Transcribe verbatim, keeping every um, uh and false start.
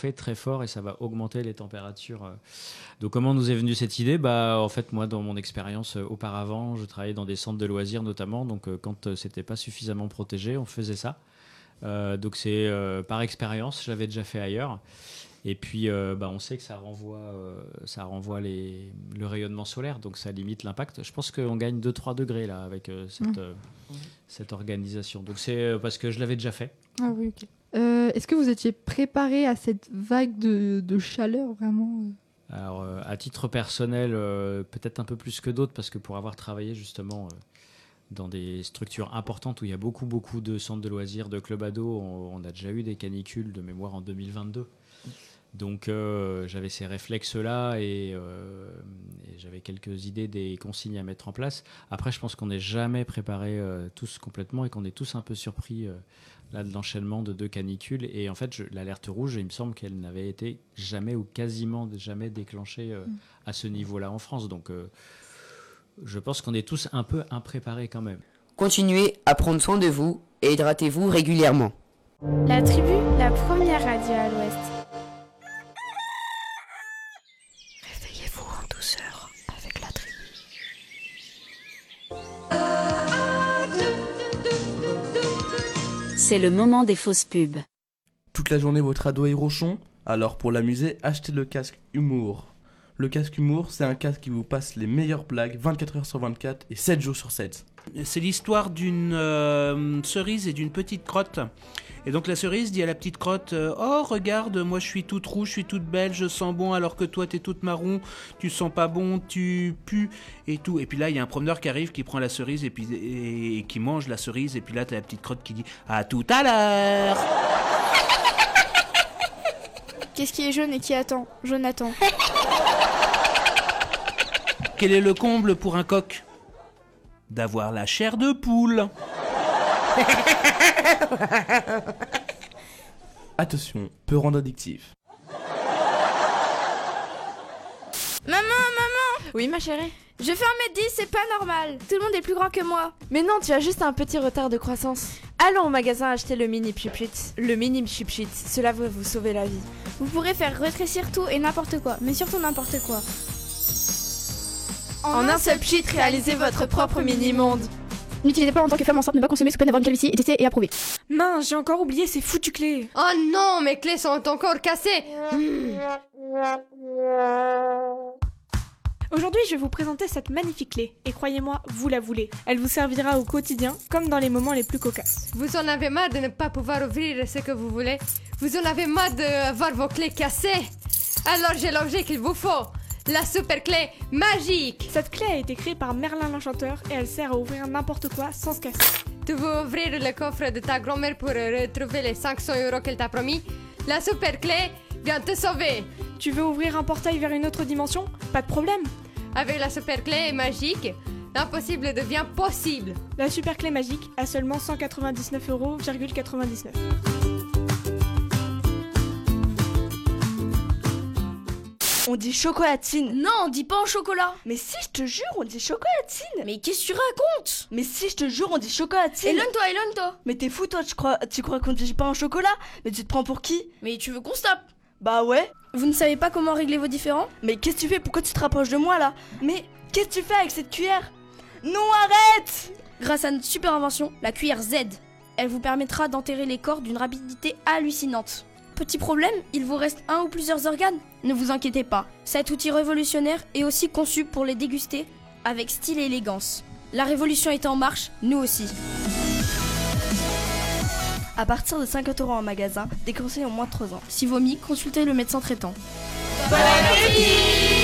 chauffer très fort et ça va augmenter les températures. Donc comment nous est venue cette idée ? Bah, en fait, moi, dans mon expérience euh, auparavant, je travaillais dans des centres de loisirs notamment. Donc euh, quand euh, c'était pas suffisamment protégé, on faisait ça. Euh, donc c'est euh, par expérience, je l'avais déjà fait ailleurs. Et puis, euh, bah, on sait que ça renvoie, euh, ça renvoie les, le rayonnement solaire, donc ça limite l'impact. Je pense qu'on gagne deux à trois degrés là, avec euh, cette, mmh. euh, cette organisation. Donc c'est euh, parce que je l'avais déjà fait. Ah oui, ok. Euh, est-ce que vous étiez préparé à cette vague de, de chaleur, vraiment ? Alors, euh, à titre personnel, euh, peut-être un peu plus que d'autres, parce que pour avoir travaillé justement euh, dans des structures importantes où il y a beaucoup, beaucoup de centres de loisirs, de clubs ados, on, on a déjà eu des canicules de mémoire en deux mille vingt-deux. Donc euh, j'avais ces réflexes-là et, euh, et j'avais quelques idées des consignes à mettre en place. Après, je pense qu'on n'est jamais préparés euh, tous complètement et qu'on est tous un peu surpris euh, là, de l'enchaînement de deux canicules. Et en fait, je, l'alerte rouge, il me semble qu'elle n'avait été jamais ou quasiment jamais déclenchée euh, mmh. à ce niveau-là en France. Donc euh, je pense qu'on est tous un peu impréparés quand même. Continuez à prendre soin de vous et hydratez-vous régulièrement. La Tribu, la première radio à l'Ouest. Réveillez-vous en douceur avec la Tribu. C'est le moment des fausses pubs. Toute la journée votre ado est rochon ? Alors pour l'amuser, achetez le casque Humour. Le casque Humour, c'est un casque qui vous passe les meilleures blagues vingt-quatre heures sur vingt-quatre et sept jours sur sept. C'est l'histoire d'une euh, cerise et d'une petite crotte. Et donc la cerise dit à la petite crotte euh, « Oh, regarde, moi je suis toute rouge, je suis toute belle, je sens bon, alors que toi t'es toute marron, tu sens pas bon, tu pues, et tout. » Et puis là, il y a un promeneur qui arrive, qui prend la cerise et, puis, et, et qui mange la cerise. Et puis là, t'as la petite crotte qui dit « À tout à l'heure !» Qu'est-ce qui est jaune et qui attend ? Jonathan. Quel est le comble pour un coq ? D'avoir la chair de poule. Attention, peut rendre addictif. Maman, maman ! Oui, ma chérie ? Je fais un mètre dix, c'est pas normal. Tout le monde est plus grand que moi. Mais non, tu as juste un petit retard de croissance. Allons au magasin acheter le mini Pupit. Le mini Pupit, cela va vous sauver la vie. Vous pourrez faire rétrécir tout et n'importe quoi, mais surtout n'importe quoi. En, en un seul pchit, réalisez votre propre mini-monde. N'utilisez pas en tant que femme enceinte, ne pas consommer sous peine d'avoir une calvitie, et tester et approuver. Mince, j'ai encore oublié ces foutues clés. Oh non, mes clés sont encore cassées. Mmh. Aujourd'hui, je vais vous présenter cette magnifique clé, et croyez-moi, vous la voulez. Elle vous servira au quotidien, comme dans les moments les plus cocasses. Vous en avez marre de ne pas pouvoir ouvrir ce que vous voulez ? Vous en avez marre d'avoir vos clés cassées ? Alors j'ai l'objet qu'il vous faut. La super clé magique. Cette clé a été créée par Merlin l'Enchanteur et elle sert à ouvrir n'importe quoi sans se casser. Tu veux ouvrir le coffre de ta grand-mère pour retrouver les cinq cents euros qu'elle t'a promis ? La super clé vient te sauver. Tu veux ouvrir un portail vers une autre dimension ? Pas de problème. Avec la super clé magique, l'impossible devient possible. La super clé magique à seulement cent quatre-vingt-dix-neuf euros virgule quatre-vingt-dix-neuf. On dit chocolatine. Non, on dit pas en chocolat. Mais si, je te jure, on dit chocolatine. Mais qu'est-ce que tu racontes ? Mais si, je te jure, on dit chocolatine. Éloigne-toi, éloigne-toi. Mais t'es fou, toi, tu crois, tu crois qu'on dit pas en chocolat ? Mais tu te prends pour qui ? Mais tu veux qu'on se tape ? Bah ouais. Vous ne savez pas comment régler vos différends ? Mais qu'est-ce que tu fais ? Pourquoi tu te rapproches de moi, là ? Mais qu'est-ce que tu fais avec cette cuillère ? Non, arrête ! Grâce à notre super invention, la cuillère Z, elle vous permettra d'enterrer les corps d'une rapidité hallucinante. Petit problème, il vous reste un ou plusieurs organes ? Ne vous inquiétez pas, cet outil révolutionnaire est aussi conçu pour les déguster avec style et élégance. La révolution est en marche, nous aussi. À partir de cinquante euros en magasin, déconseillé en moins de trois ans. Si vomi, consultez le médecin traitant. Bon appétit!